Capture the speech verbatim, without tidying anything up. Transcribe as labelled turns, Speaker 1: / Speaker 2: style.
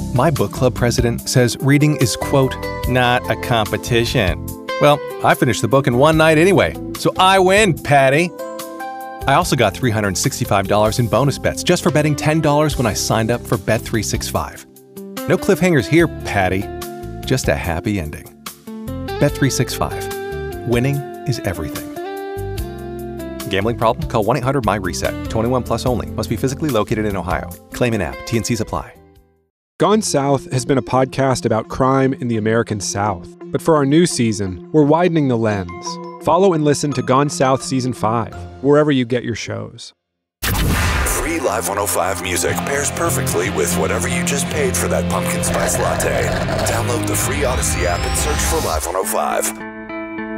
Speaker 1: My book club president says reading is, quote, not a competition. Well, I finished the book in one night anyway, so I win, Patty. I also got three hundred sixty-five dollars in bonus bets just for betting ten dollars when I signed up for Bet three sixty-five. No cliffhangers here, Patty. Just a happy ending. Bet three sixty-five. Winning is everything. Gambling problem? Call one eight hundred M Y reset. twenty-one plus only. Must be physically located in Ohio. Claim in app. T N Cs apply.
Speaker 2: Gone South has been a podcast about crime in the American South. But for our new season, we're widening the lens. Follow and listen to Gone South Season five, wherever you get your shows.
Speaker 3: Free Live one oh five music pairs perfectly with whatever you just paid for that pumpkin spice latte. Download the free Odyssey app and search for Live one oh five.